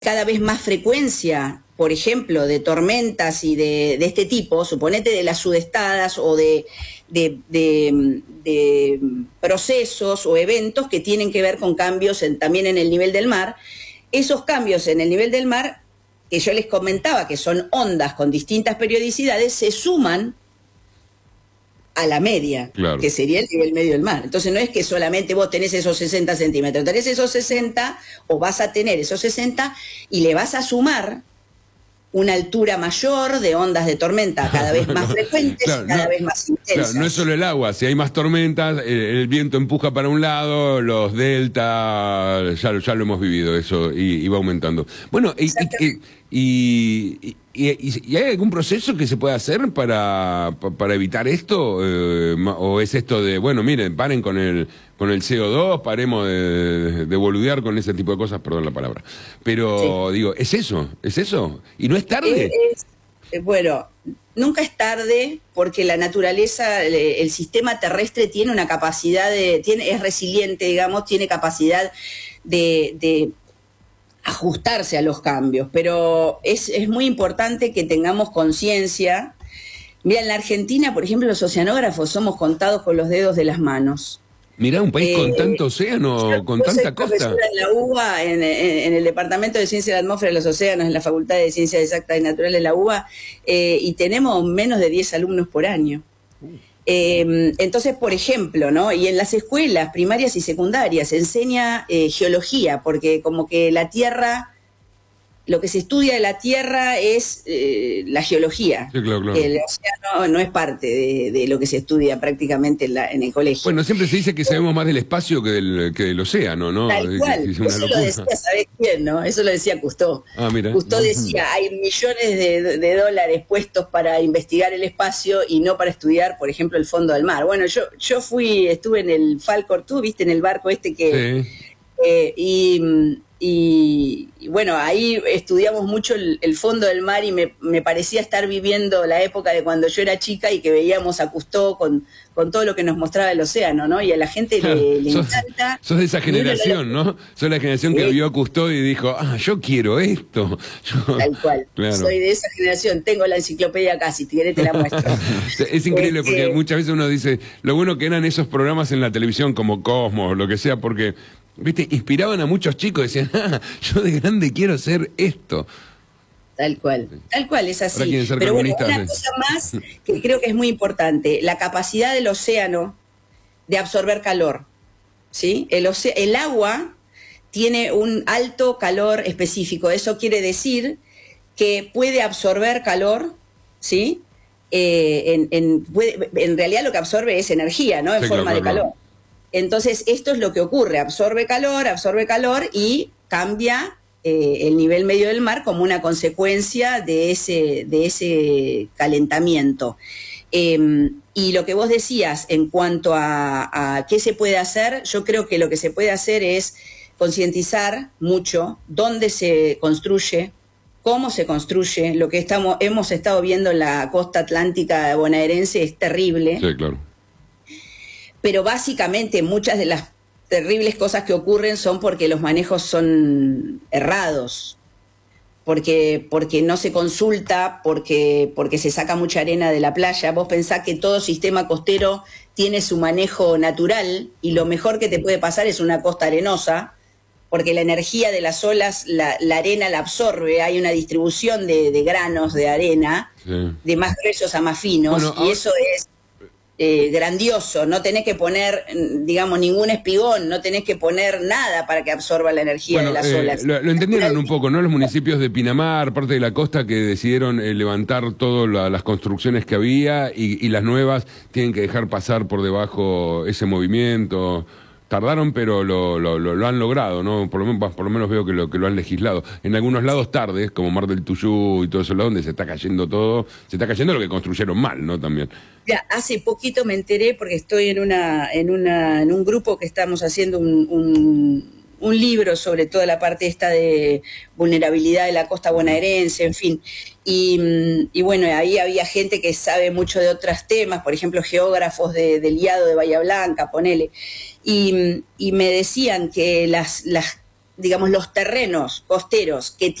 cada vez más frecuencia, por ejemplo, de tormentas y de este tipo, suponete de las sudestadas o de procesos o eventos que tienen que ver con cambios también en el nivel del mar. Esos cambios en el nivel del mar, que yo les comentaba que son ondas con distintas periodicidades, se suman a la media, claro, que sería el nivel medio del mar. Entonces no es que solamente vos tenés esos 60 centímetros, tenés esos 60 o vas a tener esos 60 y le vas a sumar una altura mayor de ondas de tormenta cada vez más frecuentes, claro, cada vez más intensas. Claro, no es solo el agua, si hay más tormentas, el viento empuja para un lado, los deltas, ya lo hemos vivido eso, y va aumentando. Bueno, ¿y hay algún proceso que se pueda hacer para evitar esto? ¿O es esto de, bueno, miren, paren con el CO2, paremos de boludear con ese tipo de cosas, perdón la palabra? Pero, sí, digo, ¿es eso? ¿Y no es tarde? Bueno, nunca es tarde porque la naturaleza, el sistema terrestre tiene una capacidad es resiliente, digamos, tiene capacidad de ajustarse a los cambios, pero es muy importante que tengamos conciencia. Mira, en la Argentina, por ejemplo, los oceanógrafos somos contados con los dedos de las manos. Mirá, un país con tanto océano, con tanta costa. Yo soy profesora en la UBA, en el Departamento de Ciencia de la Atmósfera y los Océanos, en la Facultad de Ciencias Exactas y Naturales de la UBA, y tenemos menos de 10 alumnos por año. Entonces, por ejemplo, ¿no? Y en las escuelas primarias y secundarias se enseña geología, porque como que la Tierra, lo que se estudia de la Tierra es la geología. Sí, claro, claro. El océano no es parte de lo que se estudia prácticamente en el colegio. Bueno, siempre se dice que sabemos más del espacio que del océano, ¿no? Tal cual. Eso lo decía, ¿sabés quién, no? Eso lo decía Cousteau. Ah, mira. Cousteau decía, hay millones de dólares puestos para investigar el espacio y no para estudiar, por ejemplo, el fondo del mar. Bueno, yo estuve en el Falcor, tú viste, en el barco este que... Sí. Y bueno, ahí estudiamos mucho el fondo del mar y me parecía estar viviendo la época de cuando yo era chica y que veíamos a Cousteau con todo lo que nos mostraba el océano, ¿no? Y a la gente le encanta. Sos de esa generación, ¿no? Sos la generación que vio a Cousteau y dijo, yo quiero esto. Tal cual. Claro. Soy de esa generación, tengo la enciclopedia acá, si querés te la muestro. Es increíble porque muchas veces uno dice, lo bueno que eran esos programas en la televisión como Cosmos, lo que sea, porque... ¿Viste? Inspiraban a muchos chicos, decían, yo de grande quiero ser esto. Tal cual, es así. Pero bueno, una cosa más que creo que es muy importante, la capacidad del océano de absorber calor, ¿sí? El agua tiene un alto calor específico, eso quiere decir que puede absorber calor, ¿sí? En realidad lo que absorbe es energía, ¿no? En forma de calor. Entonces, esto es lo que ocurre, absorbe calor y cambia el nivel medio del mar como una consecuencia de ese calentamiento. Y lo que vos decías en cuanto a qué se puede hacer, yo creo que lo que se puede hacer es concientizar mucho dónde se construye, cómo se construye. Lo que hemos estado viendo en la costa atlántica bonaerense es terrible. Sí, claro. Pero básicamente muchas de las terribles cosas que ocurren son porque los manejos son errados, porque no se consulta, porque se saca mucha arena de la playa. Vos pensás que todo sistema costero tiene su manejo natural y lo mejor que te puede pasar es una costa arenosa, porque la energía de las olas, la arena la absorbe, hay una distribución de granos de arena, sí, de más gruesos a más finos, bueno, y eso es grandioso. No tenés que poner, digamos, ningún espigón, no tenés que poner nada para que absorba la energía de las olas. Lo entendieron un poco, ¿no? Los municipios de Pinamar, parte de la costa, que decidieron levantar todas las construcciones que había y las nuevas tienen que dejar pasar por debajo ese movimiento. Tardaron, pero lo han logrado, ¿no? Por lo menos veo que lo han legislado. En algunos lados tarde, como Mar del Tuyú y todo eso, donde se está cayendo todo, se está cayendo lo que construyeron mal, ¿no? También. Ya, hace poquito me enteré, porque estoy en un grupo que estamos haciendo un libro sobre toda la parte esta de vulnerabilidad de la costa bonaerense, en fin. Y bueno, ahí había gente que sabe mucho de otros temas, por ejemplo, geógrafos del Liado de Bahía Blanca, ponele. Y me decían que las digamos, los terrenos costeros que